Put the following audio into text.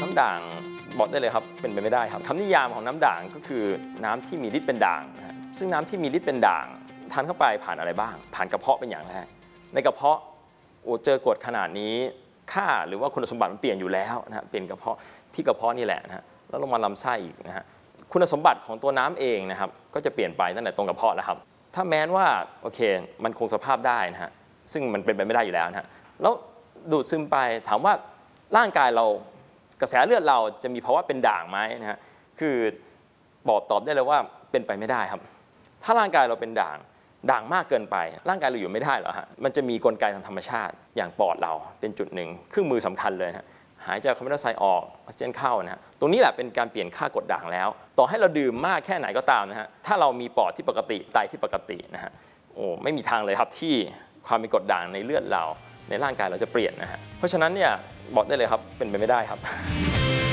น้ำด่างบอกได้เลยครับเป็นไปไม่ได้ครับคำนิยามของน้ำด่างก็คือน้ำที่มีฤทธิ์เป็นด่างนะซึ่งน้ำที่มีฤทธิ์เป็นด่างทานเข้าไปผ่านอะไรบ้างผ่านกระเพาะเป็นอย่างแรกในกระเพาะเจอกรดขนาดนี้ค่าหรือว่าคุณสมบัติมันเปลี่ยนอยู่แล้วนะฮะเป็นกระเพาะที่กระเพาะนี่แหละนะฮะแล้วลงมาลำไส้อีกนะฮะคุณสมบัติของตัวน้ำเองนะครับก็จะเปลี่ยนไปตั้งแต่ตรงกระเพาะแล้วครับถ้าแม้ว่าโอเคมันคงสภาพได้นะฮะซึ่งมันเป็นไปไม่ได้อยู่แล้วนะฮะแล้วดูดซึมไปถามว่าร่างกายเรากระแสเลือดเราจะมีภาวะเป็นด่างไหมนะฮะคือตอบได้เลยว่าเป็นไปไม่ได้ครับถ้าร่างกายเราเป็นด่างมากเกินไปร่างกายเราอยู่ไม่ได้หรอกฮะมันจะมีกลไกทางธรรมชาติอย่างปอดเราเป็นจุดหนึ่งเครื่องมือสำคัญเลยนะหายใจคาร์บอนไดออกไซด์ออกออกซิเจนเข้านะฮะตรงนี้แหละเป็นการเปลี่ยนค่ากรดด่างแล้วต่อให้เราดื่มมากแค่ไหนก็ตามนะฮะถ้าเรามีปอดที่ปกติไตที่ปกตินะฮะไม่มีทางเลยครับที่ความมีกรดด่างในเลือดเราในร่างกายเราจะเปลี่ยนนะฮะเพราะฉะนั้นเนี่ยบอกได้เลยครับเป็นไปไม่ได้ครับ